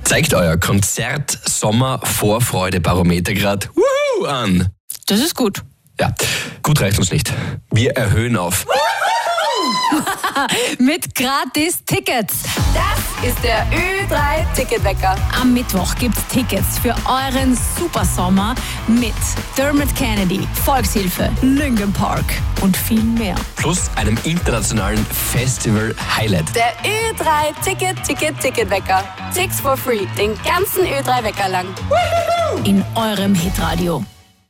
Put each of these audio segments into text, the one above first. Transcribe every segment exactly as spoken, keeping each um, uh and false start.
Zeigt euer Konzert-Sommer-Vorfreude-Barometer gerade Wuhu an. Das ist gut. Ja, gut reicht uns nicht. Wir erhöhen auf. Mit gratis Tickets. Das ist der Ö drei Ticketwecker. Am Mittwoch gibt's Tickets für euren Supersommer mit Dermot Kennedy, Volkshilfe, Linkin Park und viel mehr. Plus einem internationalen Festival-Highlight. Der Ö drei Ticket, Ticket, Ticketwecker. Six for free, den ganzen Ö drei Wecker lang. In eurem Hitradio.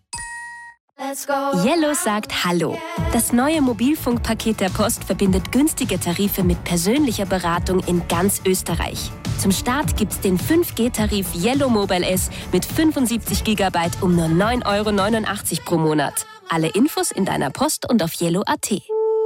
Yellow sagt Hallo. Das neue Mobilfunkpaket der Post verbindet günstige Tarife mit persönlicher Beratung in ganz Österreich. Zum Start gibt's den fünf G Tarif Yellow Mobile S mit fünfundsiebzig Gigabyte um nur neun Euro neunundachtzig pro Monat. Alle Infos in deiner Post und auf yellow punkt at.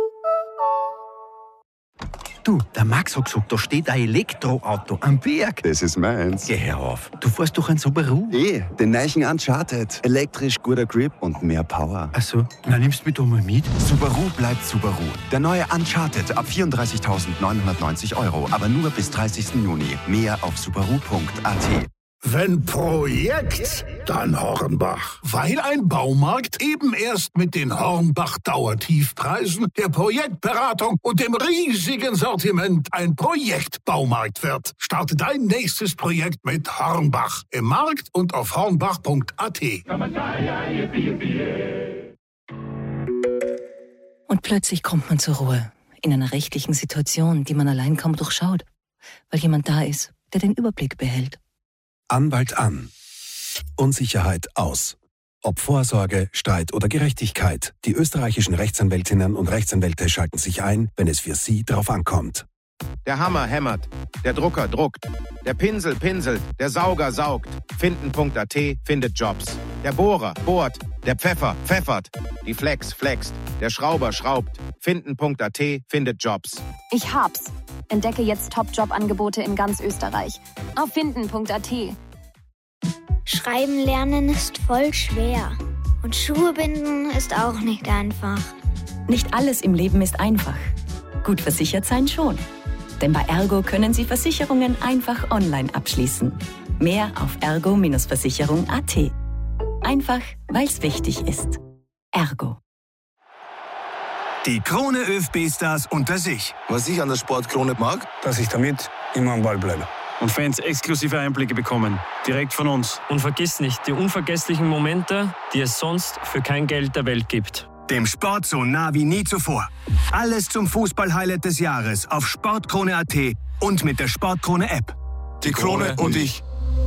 Du, der Max hat gesagt, da steht ein Elektroauto am Berg. Das ist meins. Geh hör auf. Du fährst doch ein Subaru. Eh, den neuen Uncharted. Elektrisch, guter Grip und mehr Power. Ach so, na nimmst du mich doch mal mit. Subaru bleibt Subaru. Der neue Uncharted ab vierunddreißigtausendneunhundertneunzig Euro. Aber nur bis dreißigsten Juni. Mehr auf subaru punkt at. Wenn Projekt, dann Hornbach. Weil ein Baumarkt eben erst mit den Hornbach-Dauertiefpreisen, der Projektberatung und dem riesigen Sortiment ein Projektbaumarkt wird. Starte dein nächstes Projekt mit Hornbach. Im Markt und auf hornbach punkt at. Und plötzlich kommt man zur Ruhe. In einer rechtlichen Situation, die man allein kaum durchschaut. Weil jemand da ist, der den Überblick behält. Anwalt an. Unsicherheit aus. Ob Vorsorge, Streit oder Gerechtigkeit, die österreichischen Rechtsanwältinnen und Rechtsanwälte schalten sich ein, wenn es für sie drauf ankommt. Der Hammer hämmert, der Drucker druckt, der Pinsel pinselt, der Sauger saugt. Finden punkt at findet Jobs. Der Bohrer bohrt, der Pfeffer pfeffert, die Flex flext, der Schrauber schraubt. Finden punkt at findet Jobs. Ich hab's. Entdecke jetzt Top-Job-Angebote in ganz Österreich. Auf finden punkt at. Schreiben lernen ist voll schwer. Und Schuhe binden ist auch nicht einfach. Nicht alles im Leben ist einfach. Gut versichert sein schon. Denn bei Ergo können Sie Versicherungen einfach online abschließen. Mehr auf ergo Versicherung punkt at. Einfach, weil's wichtig ist. Ergo. Die Krone ÖFB-Stars unter sich. Was ich an der Sportkrone mag, dass ich damit immer am Ball bleibe. Und Fans exklusive Einblicke bekommen, direkt von uns. Und vergiss nicht, die unvergesslichen Momente, die es sonst für kein Geld der Welt gibt. Dem Sport so nah wie nie zuvor. Alles zum Fußball-Highlight des Jahres auf sportkrone punkt at und mit der Sportkrone-App. Die Krone und ich.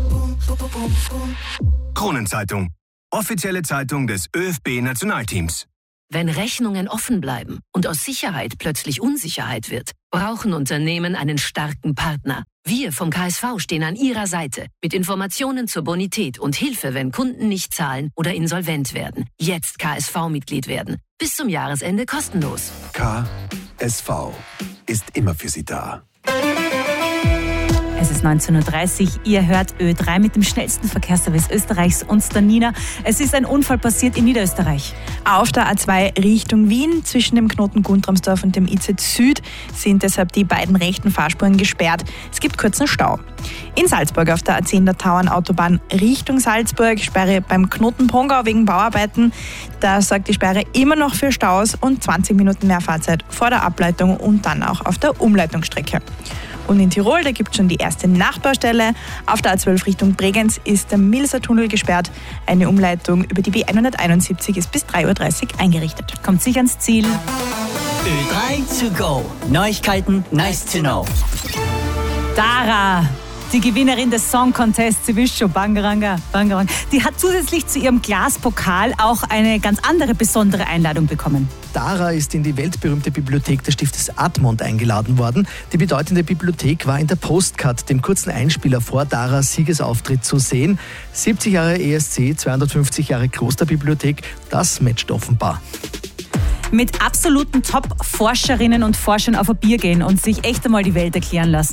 Kronenzeitung. Offizielle Zeitung des ÖFB-Nationalteams. Wenn Rechnungen offen bleiben und aus Sicherheit plötzlich Unsicherheit wird, brauchen Unternehmen einen starken Partner. Wir vom K S V stehen an Ihrer Seite mit Informationen zur Bonität und Hilfe, wenn Kunden nicht zahlen oder insolvent werden. Jetzt K S V-Mitglied werden. Bis zum Jahresende kostenlos. K S V ist immer für Sie da. Es ist neunzehn Uhr dreißig, ihr hört Ö drei mit dem schnellsten Verkehrsservice Österreichs und der Nina. Es ist ein Unfall passiert in Niederösterreich. Auf der A zwei Richtung Wien zwischen dem Knoten Guntramsdorf und dem I Z Süd sind deshalb die beiden rechten Fahrspuren gesperrt. Es gibt kurzen Stau. In Salzburg auf der A zehn der Tauernautobahn Richtung Salzburg, Sperre beim Knoten Pongau wegen Bauarbeiten. Da sorgt die Sperre immer noch für Staus und zwanzig Minuten mehr Fahrzeit vor der Ableitung und dann auch auf der Umleitungsstrecke. Und in Tirol, da gibt es schon die erste Nachbaustelle. Auf der A zwölf Richtung Bregenz ist der Milser Tunnel gesperrt. Eine Umleitung über die B hunderteinundsiebzig ist bis drei Uhr dreißig eingerichtet. Kommt sich ans Ziel. Ö drei to go. Neuigkeiten, nice to know. Dara, die Gewinnerin des Song Contests, sie wisst schon, Bangaranga, Bangaranga, die hat zusätzlich zu ihrem Glaspokal auch eine ganz andere besondere Einladung bekommen. Dara ist in die weltberühmte Bibliothek des Stiftes Admont eingeladen worden. Die bedeutende Bibliothek war in der Postcard, dem kurzen Einspieler vor Daras Siegesauftritt, zu sehen. siebzig Jahre E S C, zweihundertfünfzig Jahre Klosterbibliothek, das matcht offenbar. Mit absoluten Top-Forscherinnen und Forschern auf ein Bier gehen und sich echt einmal die Welt erklären lassen.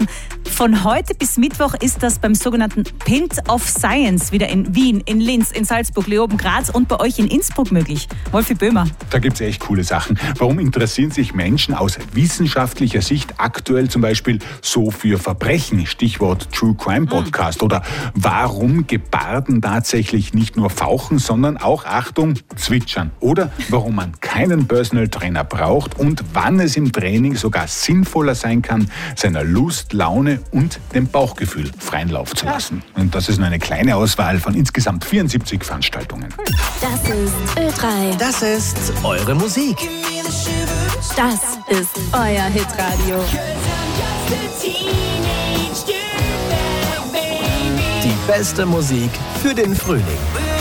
Von heute bis Mittwoch ist das beim sogenannten Pint of Science wieder in Wien, in Linz, in Salzburg, Leoben, Graz und bei euch in Innsbruck möglich. Wolfi Böhmer. Da gibt es echt coole Sachen. Warum interessieren sich Menschen aus wissenschaftlicher Sicht aktuell zum Beispiel so für Verbrechen? Stichwort True Crime Podcast. Mhm. Oder warum Gebarden tatsächlich nicht nur fauchen, sondern auch, Achtung, zwitschern? Oder warum man keinen Personal Trainer braucht und wann es im Training sogar sinnvoller sein kann, seiner Lust, Laune und dem Bauchgefühl freien Lauf zu lassen. Und das ist nur eine kleine Auswahl von insgesamt vierundsiebzig Veranstaltungen. Das ist Ö drei. Das ist eure Musik. Das ist euer Hitradio. Die beste Musik für den Frühling.